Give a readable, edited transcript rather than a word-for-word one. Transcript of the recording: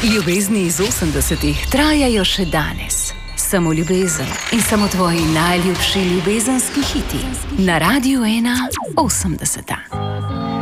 Ljubezni iz 80-ih trajajo še danes. Samo ljubezen in samo tvoji najljubši ljubezenski hiti. Na Radiu 1 80.